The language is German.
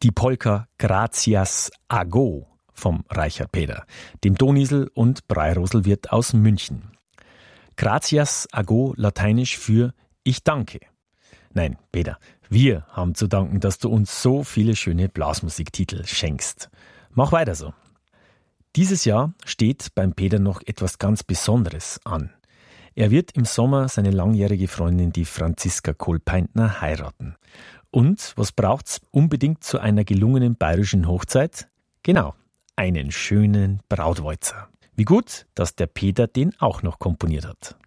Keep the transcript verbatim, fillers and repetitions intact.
Die Polka Gracias a Go vom Reichard Peter, dem Donisel und Breiroselwirt aus München. Gracias a Go, lateinisch für Ich danke. Nein, Peter, wir haben zu danken, dass du uns so viele schöne Blasmusiktitel schenkst. Mach weiter so. Dieses Jahr steht beim Peter noch etwas ganz Besonderes an. Er wird im Sommer seine langjährige Freundin, die Franziska Kohlpeintner, heiraten. Und was braucht's unbedingt zu einer gelungenen bayerischen Hochzeit? Genau, einen schönen Brautwalzer. Wie gut, dass der Peter den auch noch komponiert hat.